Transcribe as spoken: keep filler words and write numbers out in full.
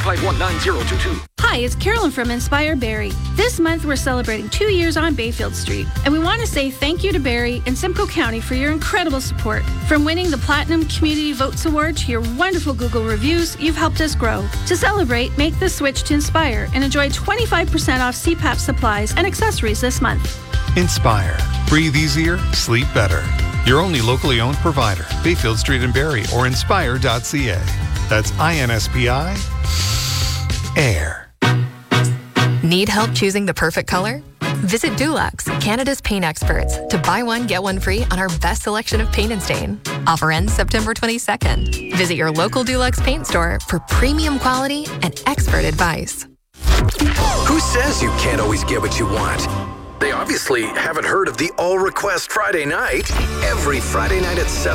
five one nine zero two two. Hi, it's Carolyn from Inspire Barrie. This month we're celebrating two years on Bayfield Street, and we want to say thank you to Barrie and Simcoe County for your incredible support. From winning the Platinum Community Votes Award to your wonderful Google reviews, you've helped us grow. To celebrate, make the switch to Inspire and enjoy twenty-five percent off C PAP supplies and accessories this month. Inspire. Breathe easier, sleep better. Your only locally owned provider, Bayfield Street in Barrie or inspire dot c a. That's I N S P I Air. Need help choosing the perfect color? Visit Dulux, Canada's paint experts, to buy one, get one free on our best selection of paint and stain. Offer ends September twenty-second. Visit your local Dulux paint store for premium quality and expert advice. Who says you can't always get what you want? They obviously haven't heard of the All Request Friday Night. Every Friday night at seven.